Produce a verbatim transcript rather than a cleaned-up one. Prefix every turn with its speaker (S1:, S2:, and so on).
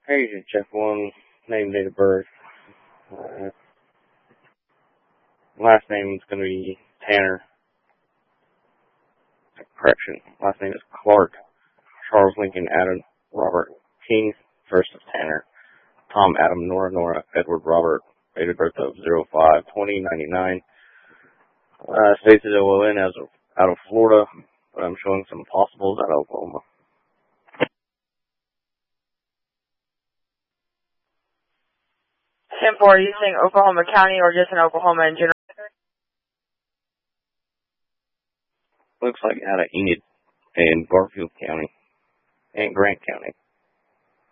S1: Agent, check one, name, date of birth. Uh, last name is going to be Tanner. Correction, last name is Clark. Charles Lincoln Adam Robert King, first of Tanner. Tom Adam Nora Nora Edward Robert, date of birth of zero five twenty ninety-nine. Uh, states that it will in as of, out of Florida, but I'm showing some possibles out of Oklahoma.
S2: ten four, are you saying Oklahoma County or just in Oklahoma in general?
S1: Looks like out of Enid and Garfield County and Grant County.